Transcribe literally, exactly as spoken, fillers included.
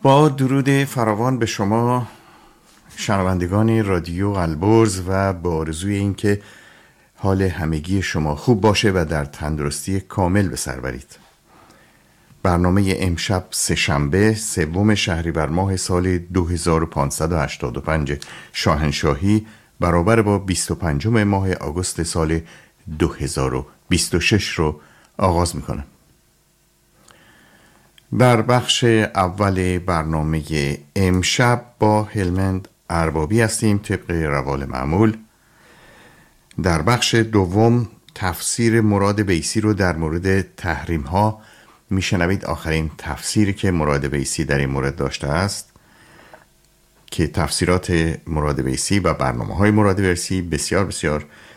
با درود فراوان به شما شنوندگان رادیو البرز و با آرزوی این که حال همگی شما خوب باشه و در تندرستی کامل به سر برید. برنامه امشب سه‌شنبه سوم شهریور ماه سال دو هزار و پانصد و هشتاد و پنج شاهنشاهی برابر با بیست و پنجم ماه آگوست سال دو هزار و بیست و شش رو آغاز میکنم. در بخش اول برنامه امشب با هلمند اربابی هستیم طبق روال معمول. در بخش دوم تفسیر مراد بیسی رو در مورد تحریم ها میشنوید، آخرین تفسیری که مراد بیسی در این مورد داشته است که تفسیرات مراد بیسی و برنامه های مراد بیسی بسیار بسیار